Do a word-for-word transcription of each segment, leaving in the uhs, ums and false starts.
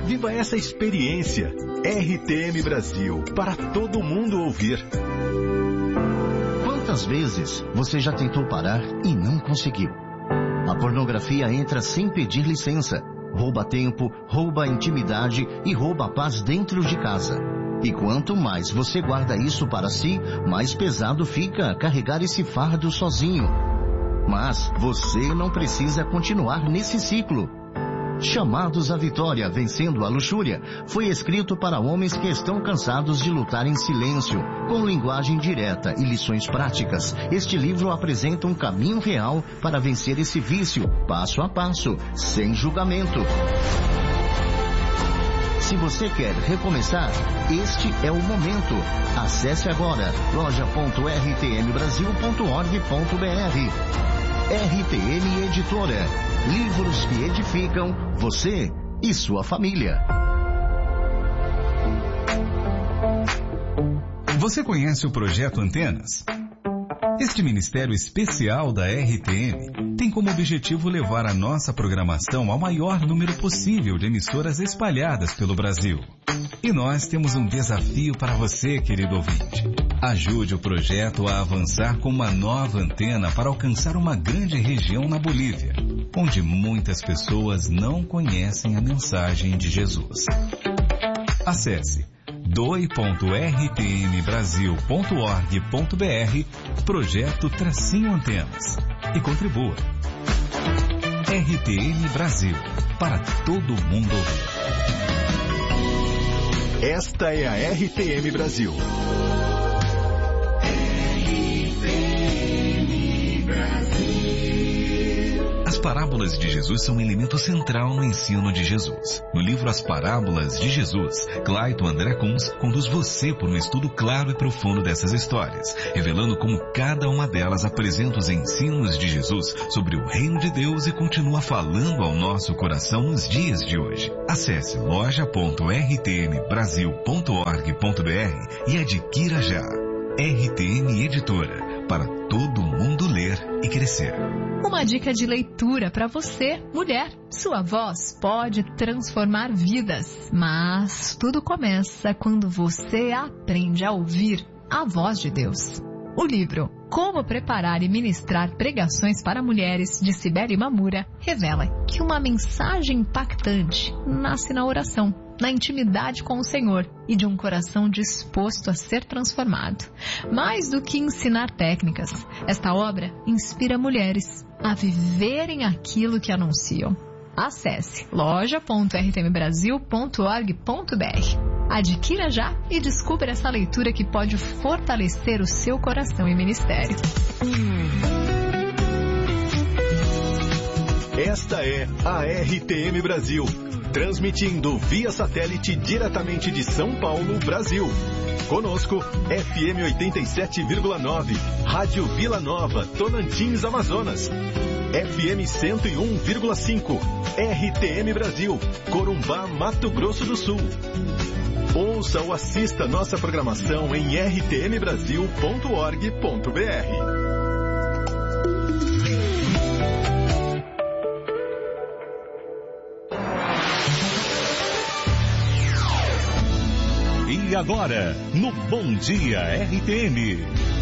Viva essa experiência. R T M Brasil, para todo mundo ouvir. Quantas vezes você já tentou parar e não conseguiu? A pornografia entra sem pedir licença. Rouba tempo, rouba a intimidade e rouba a paz dentro de casa. E quanto mais você guarda isso para si, mais pesado fica carregar esse fardo sozinho. Mas você não precisa continuar nesse ciclo. Chamados à Vitória, Vencendo a Luxúria, foi escrito para homens que estão cansados de lutar em silêncio. Com linguagem direta e lições práticas, este livro apresenta um caminho real para vencer esse vício, passo a passo, sem julgamento. Se você quer recomeçar, este é o momento. Acesse agora loja ponto r t m brasil ponto org ponto b r. R T M Editora. Livros que edificam você e sua família. Você conhece o Projeto Antenas? Este ministério especial da R T M tem como objetivo levar a nossa programação ao maior número possível de emissoras espalhadas pelo Brasil. E nós temos um desafio para você, querido ouvinte. Ajude o projeto a avançar com uma nova antena para alcançar uma grande região na Bolívia, onde muitas pessoas não conhecem a mensagem de Jesus. Acesse doe ponto r t m brasil ponto org ponto b r, Projeto Tracinho Antenas, e contribua. R T M Brasil, para todo mundo ouvir. Esta é a R T M Brasil. As parábolas de Jesus são um elemento central no ensino de Jesus. No livro As Parábolas de Jesus, Clayton André Kunz conduz você por um estudo claro e profundo dessas histórias, revelando como cada uma delas apresenta os ensinos de Jesus sobre o reino de Deus e continua falando ao nosso coração nos dias de hoje. Acesse loja ponto r t m brasil ponto org ponto b r e adquira já. R T M Editora, para todo mundo ler e crescer. Uma dica de leitura para você, mulher. Sua voz pode transformar vidas, mas tudo começa quando você aprende a ouvir a voz de Deus. O livro Como Preparar e Ministrar Pregações para Mulheres, de Cibele Mamura, revela que uma mensagem impactante nasce na oração, na intimidade com o Senhor e de um coração disposto a ser transformado. Mais do que ensinar técnicas, esta obra inspira mulheres a viverem aquilo que anunciam. Acesse loja ponto r t m brasil ponto org ponto b r. Adquira já e descubra essa leitura que pode fortalecer o seu coração e ministério. Esta é a R T M Brasil, transmitindo via satélite diretamente de São Paulo, Brasil. Conosco, F M oitenta e sete vírgula nove, Rádio Vila Nova, Tocantins, Amazonas. F M cento e um vírgula cinco, R T M Brasil, Corumbá, Mato Grosso do Sul. Ouça ou assista nossa programação em r t m brasil ponto org ponto b r. E agora, no Bom Dia R T M.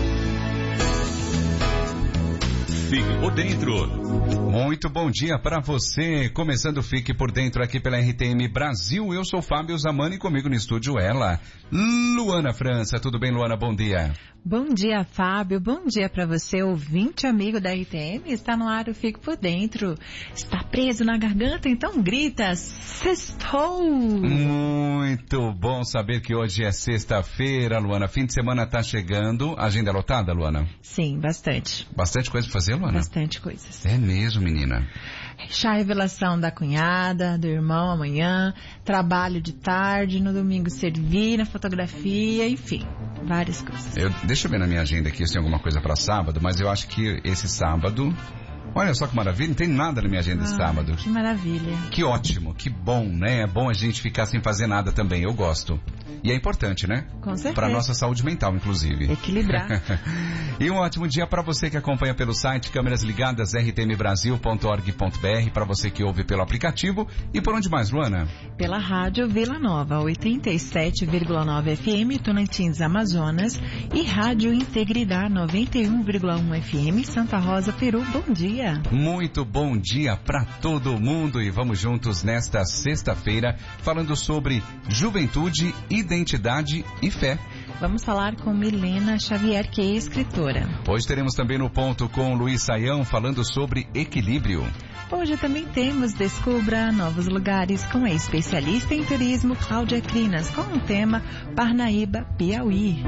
Fique por dentro. Muito bom dia para você. Começando o Fique por Dentro aqui pela R T M Brasil. Eu sou Fábio Zamani e comigo no estúdio ela, Luana França. Tudo bem, Luana? Bom dia. Bom dia, Fábio. Bom dia para você, ouvinte amigo da R T M. Está no ar o Fique por Dentro. Está preso na garganta? Então grita, sextou! Muito bom saber que hoje é sexta-feira, Luana. Fim de semana está chegando. Agenda lotada, Luana? Sim, bastante. Bastante coisa para fazer, Luana? Bastante coisas. É mesmo, menina. Chá revelação da cunhada, do irmão amanhã, trabalho de tarde, no domingo servir, na fotografia, enfim, várias coisas. Eu, deixa eu ver na minha agenda aqui se tem alguma coisa para sábado, mas eu acho que esse sábado Olha só que maravilha, não tem nada na minha agenda esse ah, sábado. Que maravilha. Que ótimo, que bom, né? É bom a gente ficar sem fazer nada também, eu gosto. E é importante, né? Com certeza. Para nossa saúde mental, inclusive. Equilibrar. E um ótimo dia para você que acompanha pelo site câmeras ligadas r t m brasil ponto org ponto b r, para você que ouve pelo aplicativo e por onde mais, Luana? Pela rádio Vila Nova, oitenta e sete vírgula nove F M, Tocantins, Amazonas, e Rádio Integridade, noventa e um vírgula um F M, Santa Rosa, Peru. Bom dia. Muito bom dia para todo mundo e vamos juntos nesta sexta-feira falando sobre juventude, identidade e fé. Vamos falar com Milena Xavier, que é escritora. Hoje teremos também no Ponto com Luiz Saião falando sobre equilíbrio. Hoje também temos Descubra Novos Lugares com a especialista em turismo Cláudia Crinas, com o tema Parnaíba, Piauí.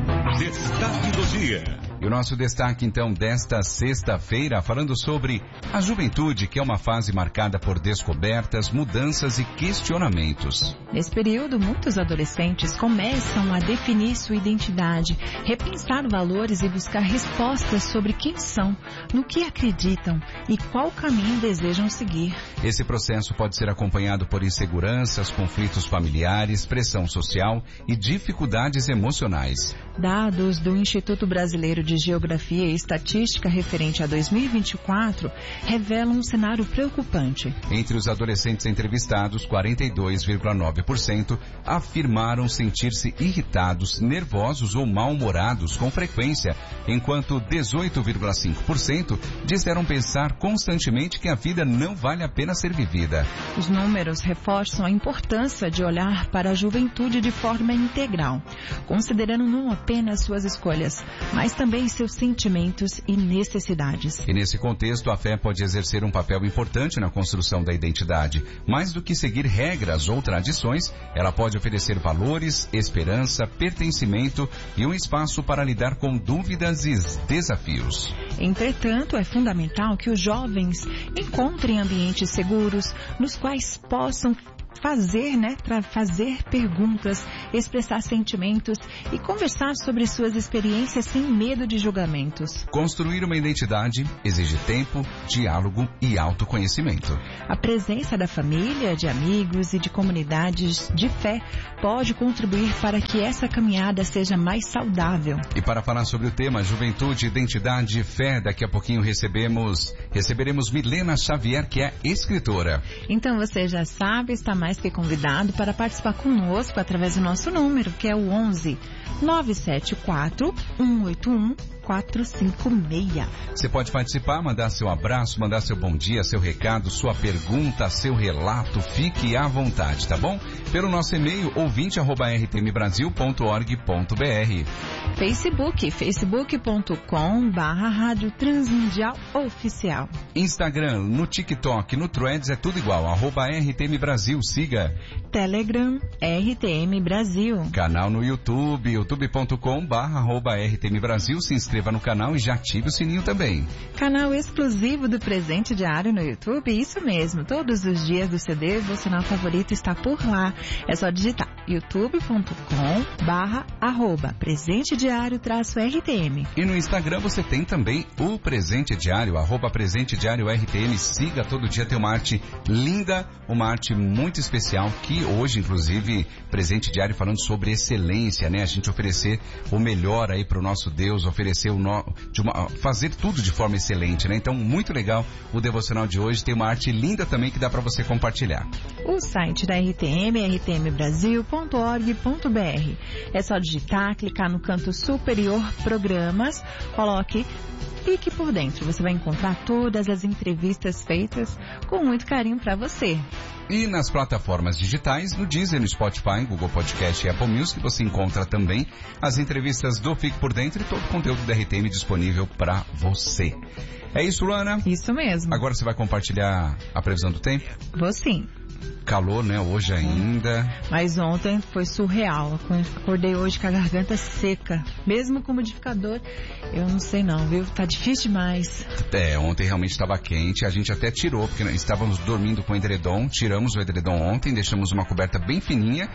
Destaque do dia. E o nosso destaque, então, desta sexta-feira, falando sobre a juventude, que é uma fase marcada por descobertas, mudanças e questionamentos. Nesse período, muitos adolescentes começam a definir sua identidade, repensar valores e buscar respostas sobre quem são, no que acreditam e qual caminho desejam seguir. Esse processo pode ser acompanhado por inseguranças, conflitos familiares, pressão social e dificuldades emocionais. Dados do Instituto Brasileiro de Geografia e Estatística referente a dois mil e vinte e quatro revelam um cenário preocupante. Entre os adolescentes entrevistados, quarenta e dois vírgula nove por cento afirmaram sentir-se irritados, nervosos ou mal-humorados com frequência, enquanto dezoito vírgula cinco por cento disseram pensar constantemente que a vida não vale a pena ser vivida. Os números reforçam a importância de olhar para a juventude de forma integral, considerando não apenas suas escolhas, mas também seus sentimentos e necessidades. E nesse contexto, a fé pode exercer um papel importante na construção da identidade. Mais do que seguir regras ou tradições, ela pode oferecer valores, esperança, pertencimento e um espaço para lidar com dúvidas e desafios. Entretanto, é fundamental que os jovens encontrem ambientes seguros nos quais possam fazer, né, para fazer perguntas, expressar sentimentos e conversar sobre suas experiências sem medo de julgamentos. Construir uma identidade exige tempo, diálogo e autoconhecimento. A presença da família, de amigos e de comunidades de fé pode contribuir para que essa caminhada seja mais saudável. E para falar sobre o tema juventude, identidade e fé, daqui a pouquinho recebemos, receberemos Milena Xavier, que é escritora. Então você já sabe, está mais mais que convidado para participar conosco através do nosso número, que é o onze nove sete quatro um oito um quatro cinco seis. Você pode participar, mandar seu abraço, mandar seu bom dia, seu recado, sua pergunta, seu relato, fique à vontade, tá bom? Pelo nosso e-mail, ouvinte arroba r t m brasil ponto org ponto b r. Facebook, facebook ponto com barra Rádio Transmundial Oficial. Instagram, no TikTok, no Threads, é tudo igual, arroba R T M Brasil, siga. Telegram, R T M Brasil. Canal no YouTube, youtube ponto com barra arroba R T M Brasil, se inscreva no canal e já ative o sininho também. Canal exclusivo do Presente Diário no YouTube, isso mesmo, todos os dias do C D, o seu canal favorito está por lá. É só digitar youtube ponto com barra arroba Presente Diário traço R T M. E no Instagram você tem também o Presente Diário, arroba Presente Diário R T M, siga, todo dia tem uma arte linda, uma arte muito especial, que hoje, inclusive, Presente Diário falando sobre excelência, né? A gente oferecer o melhor aí para o nosso Deus, oferecer o no... de uma... fazer tudo de forma excelente, né? Então, muito legal o devocional de hoje, tem uma arte linda também que dá para você compartilhar. O site da R T M, r t m brasil ponto org ponto b r. É só digitar, clicar no canto superior Programas, coloque Fique por Dentro. Você vai encontrar todas as entrevistas feitas com muito carinho para você. E nas plataformas digitais, no Deezer, no Spotify, Google Podcast e Apple Music, você encontra também as entrevistas do Fique por Dentro e todo o conteúdo da R T M disponível para você. É isso, Luana? Isso mesmo. Agora você vai compartilhar a previsão do tempo? Vou sim. Calor, né? Hoje ainda. Mas ontem foi surreal. Acordei hoje com a garganta seca. Mesmo com o modificador, eu não sei não, viu? Tá difícil demais. É, ontem realmente estava quente. A gente até tirou, porque estávamos dormindo com edredom. Tiramos o edredom ontem, deixamos uma coberta bem fininha,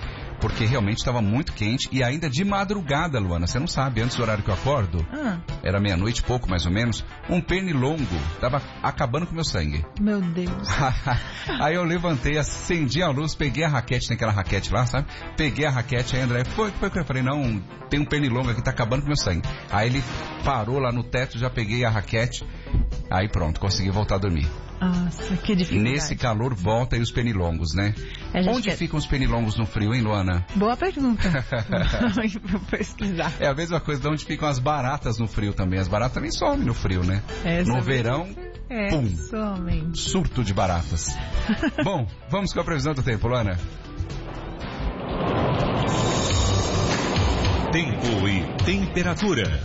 porque realmente estava muito quente e ainda de madrugada, Luana, você não sabe, antes do horário que eu acordo, Ah, era meia-noite e pouco mais ou menos, um pernilongo estava acabando com o meu sangue. meu Deus. Aí eu levantei, acendi a luz, peguei a raquete, tem aquela raquete lá, sabe? Peguei a raquete, aí André, foi, foi, foi, eu falei, não, tem um pernilongo aqui, tá acabando com o meu sangue. Aí ele parou lá no teto, já peguei a raquete, aí pronto, consegui voltar a dormir. Nossa, que dificuldade. Nesse calor volta aí os pernilongos, né? A gente Onde quer- ficam os pernilongos no frio, hein, Luana? Boa pergunta. Vou pesquisar. É a mesma coisa de onde ficam as baratas no frio também. As baratas também somem no frio, né? Essa no mesmo. verão, É, pum, somente. surto de baratas. Bom, vamos com a previsão do tempo, Luana. Tempo e temperatura.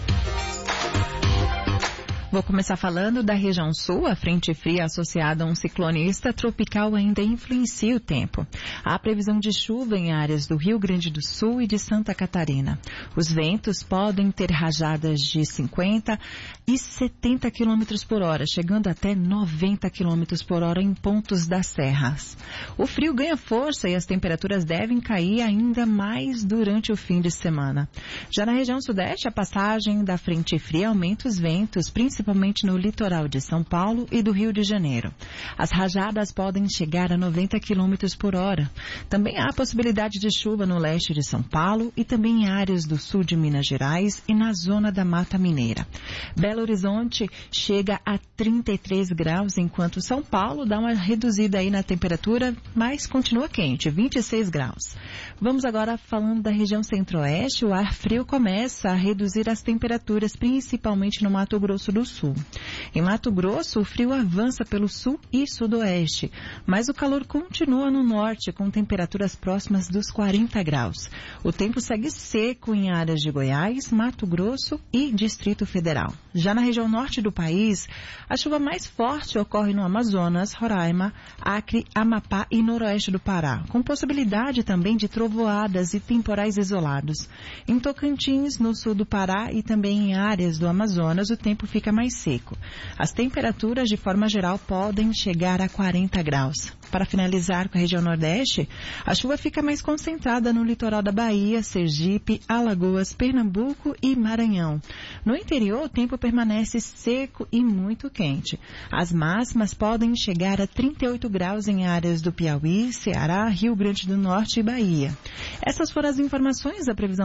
Vou começar falando da região sul. A frente fria associada a um ciclone extratropical ainda influencia o tempo. Há previsão de chuva em áreas do Rio Grande do Sul e de Santa Catarina. Os ventos podem ter rajadas de cinquenta e setenta quilômetros por hora, chegando até noventa quilômetros por hora em pontos das serras. O frio ganha força e as temperaturas devem cair ainda mais durante o fim de semana. Já na região sudeste, a passagem da frente fria aumenta os ventos, principalmente principalmente no litoral de São Paulo e do Rio de Janeiro. As rajadas podem chegar a noventa quilômetros por hora. Também há possibilidade de chuva no leste de São Paulo e também em áreas do sul de Minas Gerais e na zona da Mata Mineira. Belo Horizonte chega a trinta e três graus, enquanto São Paulo dá uma reduzida aí na temperatura, mas continua quente, vinte e seis graus. Vamos agora falando da região centro-oeste. O ar frio começa a reduzir as temperaturas, principalmente no Mato Grosso do Sul. Em Mato Grosso, o frio avança pelo sul e sudoeste, mas o calor continua no norte, com temperaturas próximas dos quarenta graus. O tempo segue seco em áreas de Goiás, Mato Grosso e Distrito Federal. Já na região norte do país, a chuva mais forte ocorre no Amazonas, Roraima, Acre, Amapá e noroeste do Pará, com possibilidade também de trovoadas e temporais isolados. Em Tocantins, no sul do Pará e também em áreas do Amazonas, o tempo fica mais seco. As temperaturas, de forma geral, podem chegar a quarenta graus. Para finalizar com a região nordeste, a chuva fica mais concentrada no litoral da Bahia, Sergipe, Alagoas, Pernambuco e Maranhão. No interior, o tempo permanece seco e muito quente. As máximas podem chegar a trinta e oito graus em áreas do Piauí, Ceará, Rio Grande do Norte e Bahia. Essas foram as informações da previsão